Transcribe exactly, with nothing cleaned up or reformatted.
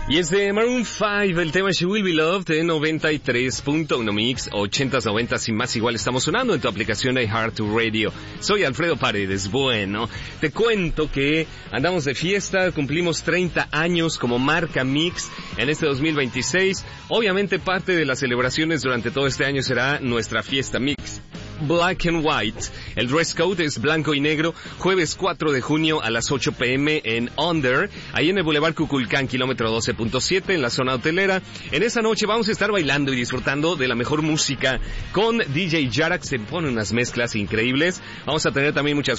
Y es de Maroon cinco, el tema She Will Be Loved de noventa y tres punto uno Mix, ochentas, noventas y más igual estamos sonando en tu aplicación de iHeartRadio. Soy Alfredo Paredes. Bueno, te cuento que andamos de fiesta, cumplimos treinta años como marca Mix en este dos mil veintiséis. Obviamente parte de las celebraciones durante todo este año será nuestra fiesta Mix Black and White. El dress code es blanco y negro, jueves cuatro de junio a las ocho pm en Under, ahí en el Boulevard Cuculcán, kilómetro doce punto siete, en la zona hotelera. En esa noche vamos a estar bailando y disfrutando de la mejor música con D J Jarak, se ponen unas mezclas increíbles. Vamos a tener también muchas